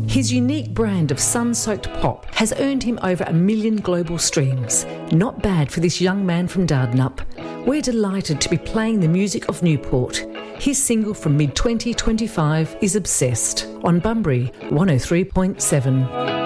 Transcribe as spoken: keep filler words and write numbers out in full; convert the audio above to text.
His unique brand of sun-soaked pop has earned him over a million global streams. Not bad for this young man from Dardanup. We're delighted to be playing the music of Newport. His single from mid twenty twenty-five is Obsessed on Bunbury one oh three point seven.